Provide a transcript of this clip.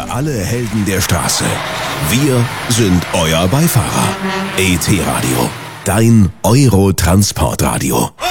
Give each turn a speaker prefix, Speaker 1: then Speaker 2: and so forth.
Speaker 1: alle Helden der Straße. Wir sind euer Beifahrer. ET Radio, dein Euro-Transportradio.